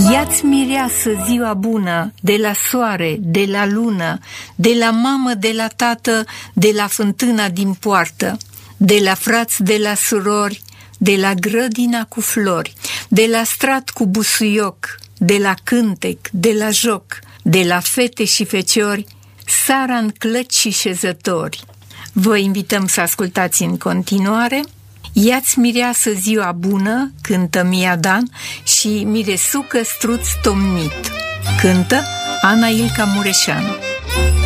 Ia-ți mireasă ziua bună, de la soare, de la lună, de la mamă, de la tată, de la fântâna din poartă, de la frați, de la surori, de la grădina cu flori, de la strat cu busuioc, de la cântec, de la joc, de la fete și feciori, sara în clăci și șezători. Vă invităm să ascultați în continuare Ia-ți mireasă ziua bună, cântă Mia Dan, și Miresucă struț tomnit, cântă Ana Ilca Mureșanu.